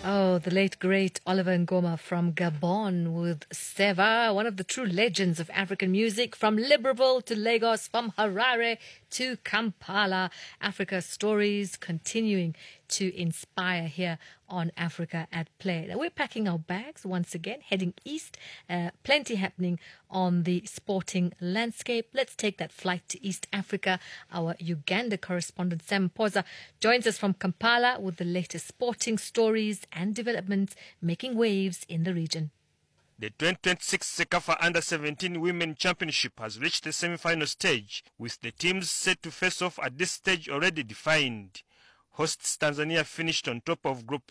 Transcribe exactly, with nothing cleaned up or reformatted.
Oh, the late great Oliver Ngoma from Gabon with Seva, one of the true legends of African music, from Libreville to Lagos, from Harare to Kampala. Africa stories continuing to inspire here on Africa at Play. Now we're packing our bags once again, heading east. Uh, plenty happening on the sporting landscape. Let's take that flight to East Africa. Our Uganda correspondent Sam Poza joins us from Kampala with the latest sporting stories and developments making waves in the region. The twenty twenty-six CECAFA Under seventeen Women Championship has reached the semi-final stage, with the teams set to face off at this stage already defined. Hosts Tanzania finished on top of Group